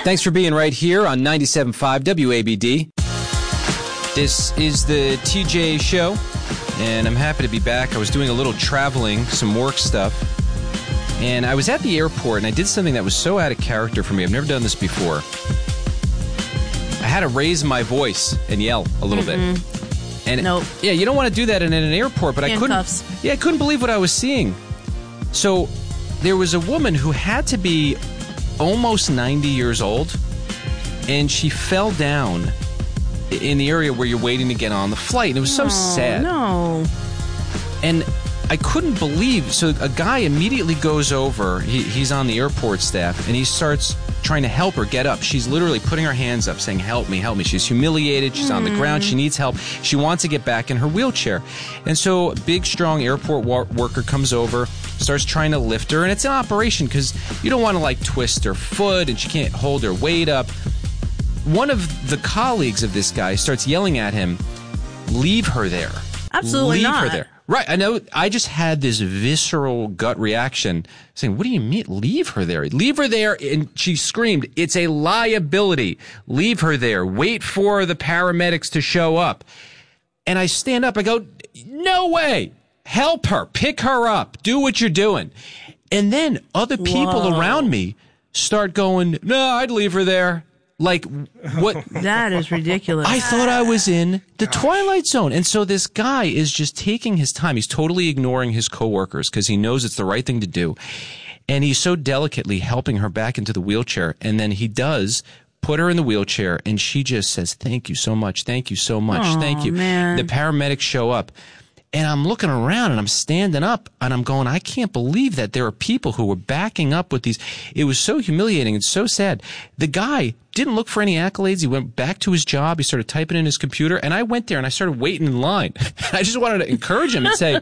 Thanks for being right here on 97.5 WABD. This is the TJ Show, and I'm happy to be back. I was doing a little traveling, some work stuff, and I was at the airport, and I did something that was so out of character for me. I've never done this before. I had to raise my voice and yell a little bit. And nope. Yeah, you don't want to do that in an airport, but Handcuffs. I couldn't believe what I was seeing. So there was a woman who had to be almost 90 years old, and she fell down in the area where you're waiting to get on the flight. And it was so sad. No. And I couldn't believe. So a guy immediately goes over. He's on the airport staff, and he starts trying to help her get up. She's literally putting her hands up saying, help me, help me. She's humiliated. She's on the ground. She needs help. She wants to get back in her wheelchair. And so a big, strong airport worker comes over, starts trying to lift her. And it's an operation because you don't want to, like, twist her foot, and she can't hold her weight up. One of the colleagues of this guy starts yelling at him, leave her there. Absolutely not. Leave her there. Right. I know. I just had this visceral gut reaction saying, what do you mean? Leave her there. Leave her there. And she screamed, it's a liability. Leave her there. Wait for the paramedics to show up. And I stand up. I go, no way. Help her. Pick her up. Do what you're doing. And then other people around me start going, no, I'd leave her there. Like, what? That is ridiculous. I thought I was in the Twilight Zone. And so this guy is just taking his time. He's totally ignoring his coworkers because he knows it's the right thing to do. And he's so delicately helping her back into the wheelchair. And then he does put her in the wheelchair, and she just says, thank you so much. Thank you so much. Thank you. Man. The paramedics show up. And I'm looking around, and I'm standing up, and I'm going, I can't believe that there are people who were backing up with these. It was so humiliating and so sad. The guy didn't look for any accolades. He went back to his job. He started typing in his computer, and I went there, and I started waiting in line. I just wanted to encourage him and say,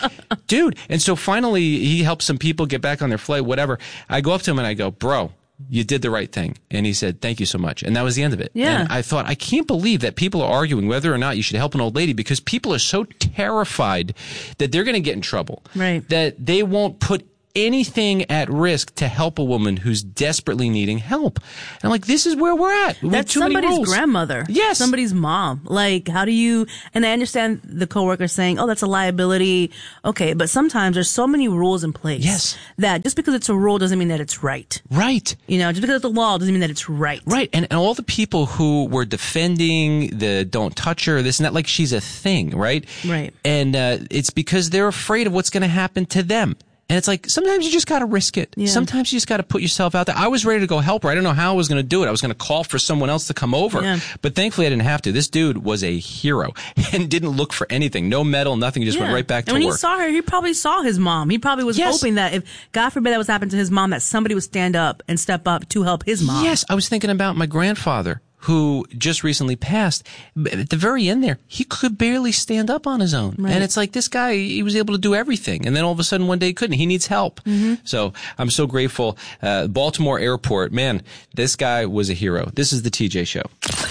dude. And so finally, he helped some people get back on their flight, whatever. I go up to him, and I go, bro, you did the right thing. And he said, thank you so much. And that was the end of it. Yeah. And I thought, I can't believe that people are arguing whether or not you should help an old lady, because people are so terrified that they're going to get in trouble. Right. That they won't put anything at risk to help a woman who's desperately needing help. And I'm like, this is where we're at. That's somebody's grandmother. Yes. Somebody's mom. Like, how do you, and I understand the coworker saying, oh, that's a liability. Okay. But sometimes there's so many rules in place. Yes. That just because it's a rule doesn't mean that it's right. Right. You know, just because it's a law doesn't mean that it's right. Right. And all the people who were defending the don't touch her, this and that, like she's a thing, right? Right. And it's because they're afraid of what's going to happen to them. And it's like, sometimes you just got to risk it. Yeah. Sometimes you just got to put yourself out there. I was ready to go help her. I didn't know how I was going to do it. I was going to call for someone else to come over. Yeah. But thankfully I didn't have to. This dude was a hero and didn't look for anything. No medal, nothing. He just went right back to work. And when he saw her, he probably saw his mom. He probably was Yes. hoping that if, God forbid that was happening to his mom, that somebody would stand up and step up to help his mom. Yes, I was thinking about my grandfather, who just recently passed. At the very end there, he could barely stand up on his own. Right. And it's like, this guy, he was able to do everything. And then all of a sudden one day he couldn't. He needs help. So I'm so grateful. Baltimore Airport, man, this guy was a hero. This is the TJ Show.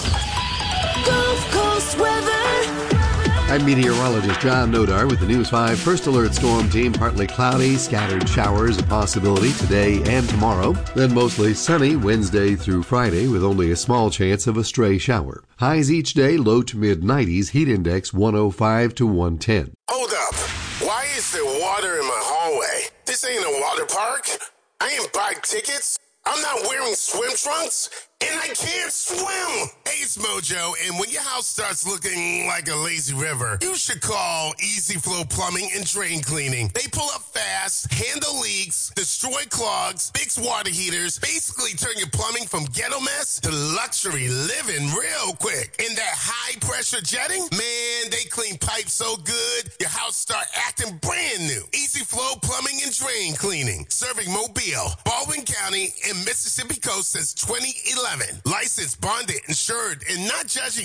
Gulf Coast weather. I'm meteorologist John Nodar with the News 5 First Alert Storm Team. Partly cloudy, scattered showers a possibility today and tomorrow. Then mostly sunny Wednesday through Friday with only a small chance of a stray shower. Highs each day, low to mid-90s, heat index 105 to 110. Hold up. Why is there water in my hallway? This ain't a water park. I ain't buy tickets. I'm not wearing swim trunks, and I can't swim. Hey, it's Mojo, and when your house starts looking like a lazy river, you should call Easy Flow Plumbing and Drain Cleaning. They pull up fast, handle leaks, destroy clogs, fix water heaters, basically turn your plumbing from ghetto mess to luxury living real quick. And that high-pressure jetting, man, they clean pipes so good, your house start acting brand new. Easy Flow Plumbing and Drain Cleaning, serving Mobile, Baldwin County, and Mississippi Coast since 2011. Licensed, bonded, insured, and not judging